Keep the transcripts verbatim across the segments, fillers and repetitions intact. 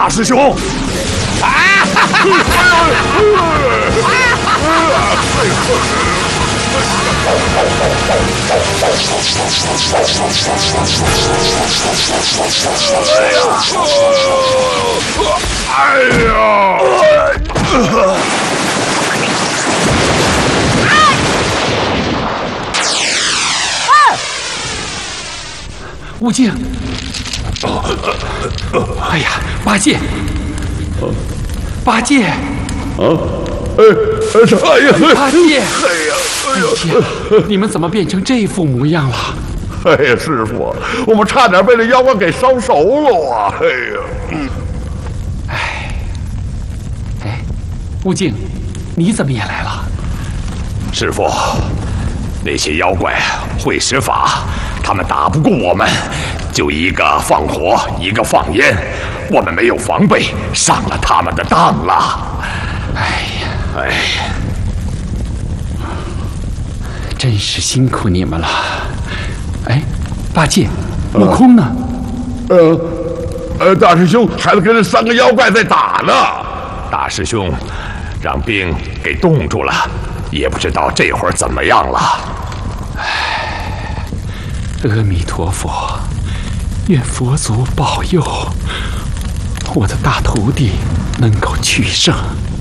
大师兄！啊！哎呀！ 悟净！哎呀，八戒！八戒！ 啊！哎哎呀！ 八戒！ 哎呀！哎呀！你们怎么变成这副模样了？ 哎呀，师傅，我们差点被这妖怪给烧熟了啊！哎呀！嗯。 哎，哎，悟净，你怎么也来了？ 师傅，那些妖怪会施法，他们打不过我们，就一个放火，一个放烟，我们没有防备，上了他们的当了。 哎呀， 哎呀， 真是辛苦你们了。哎，八戒，悟空呢？ 呃，呃，大师兄还在跟这三个妖怪在打呢。 大师兄让兵给冻住了，也不知道这会儿怎么样了。 唉，阿弥陀佛，愿佛祖保佑我的大徒弟能够取胜。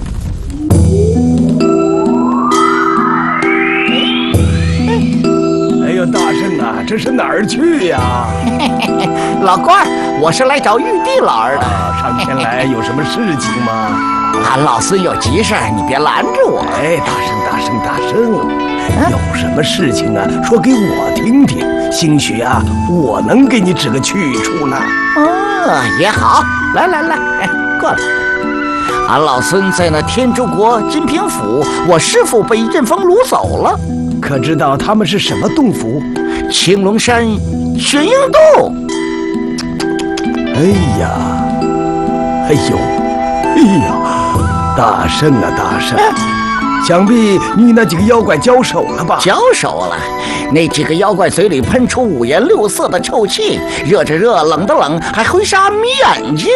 哎呦，大圣啊，这是哪儿去呀？ 老官儿，我是来找玉帝老儿的。 啊，上天来有什么事情吗？ 俺老孙有急事儿，你别拦着我。 哎，大圣，大圣，大圣，有什么事情啊？说给我听听，兴许啊，我能给你指个去处呢。 哦，也好，来来来，哎，过来。俺老孙在那天竺国金平府，我师父被阵风掳走了。 可知道他们是什么洞府？ 青龙山玄鹰洞。 哎呀，哎呦，哎呀，大圣啊，大圣！想必你那几个妖怪交手了吧？ 交手了，那几个妖怪嘴里喷出五颜六色的臭气，热着热，冷的冷，还挥沙眯眼睛。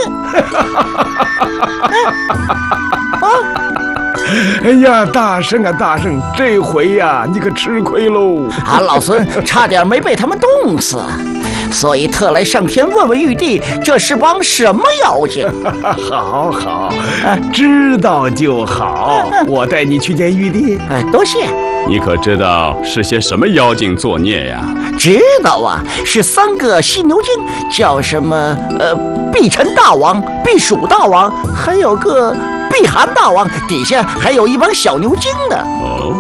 啊！哎呀，大圣啊，大圣，这回呀，你可吃亏喽！ 俺老孙差点没被他们冻死，所以特来上天问问玉帝，这是帮什么妖精？ 好好，知道就好。我带你去见玉帝。 哎，多谢。 你可知道是些什么妖精作孽呀？ 知道啊，是三个犀牛精，叫什么？呃，避尘大王、避暑大王，还有个避寒大王，底下还有一帮小牛精呢。 哦，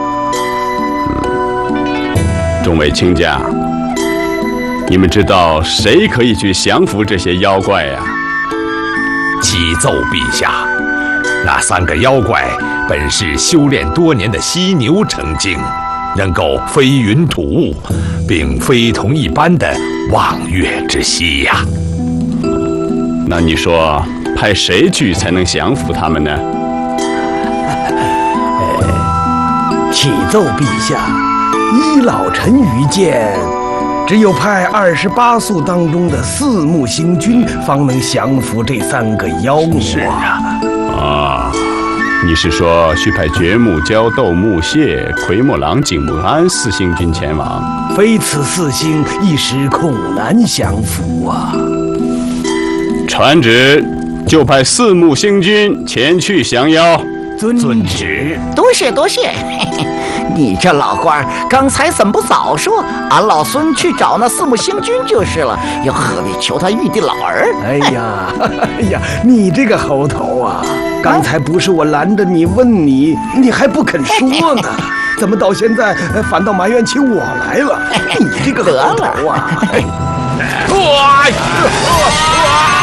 众位卿家，你们知道谁可以去降服这些妖怪呀？ 启奏陛下，那三个妖怪本是修炼多年的犀牛成精，能够飞云吐雾，并非同一般的望月之犀呀。 那你说派谁去才能降服他们呢？ 启奏陛下，依老臣愚见，只有派二十八宿当中的四目星君，方能降服这三个妖魔。 是啊， 啊，你是说去派掘木蛟、斗木蟹、奎木狼、景木安四星君前往？ 非此四星，一时恐难降服啊！ 传旨，就派四目星君前去降妖。 遵遵旨。 多谢多谢。你这老官儿，刚才怎么不早说？俺老孙去找那四目星君就是了，又何必求他玉帝老儿？ 哎呀，哎呀，你这个猴头啊！刚才不是我拦着你问你，你还不肯说呢，怎么到现在反倒埋怨起我来了？你这个猴头啊！ 得了。 哇！